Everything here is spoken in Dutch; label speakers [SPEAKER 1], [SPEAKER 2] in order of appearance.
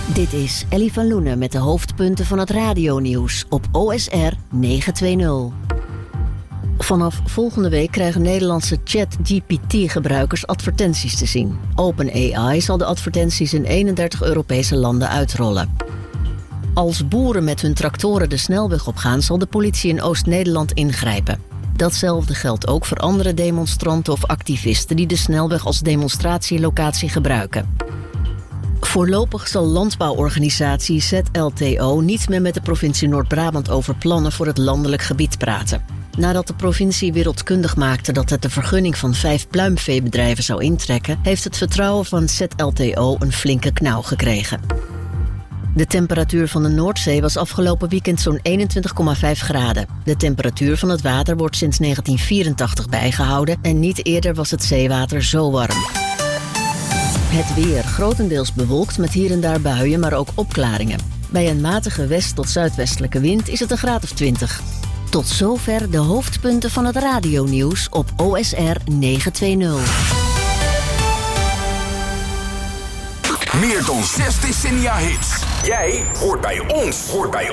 [SPEAKER 1] Dit is Ellie van Loenen met de hoofdpunten van het radionieuws op OSR 920. Vanaf volgende week krijgen Nederlandse ChatGPT-gebruikers advertenties te zien. OpenAI zal de advertenties in 31 Europese landen uitrollen. Als boeren met hun tractoren de snelweg opgaan, zal de politie in Oost-Nederland ingrijpen. Datzelfde geldt ook voor andere demonstranten of activisten die de snelweg als demonstratielocatie gebruiken. Voorlopig zal landbouworganisatie ZLTO niet meer met de provincie Noord-Brabant over plannen voor het landelijk gebied praten. Nadat de provincie wereldkundig maakte dat het de vergunning van 5 pluimveebedrijven zou intrekken, heeft het vertrouwen van ZLTO een flinke knauw gekregen. De temperatuur van de Noordzee was afgelopen weekend zo'n 21,5 graden. De temperatuur van het water wordt sinds 1984 bijgehouden en niet eerder was het zeewater zo warm. Het weer grotendeels bewolkt met hier en daar buien, maar ook opklaringen. Bij een matige west- tot zuidwestelijke wind is het een graad of 20. Tot zover de hoofdpunten van het radionieuws op OSR 920.
[SPEAKER 2] Meer dan 6 decennia hits. Jij hoort bij ons.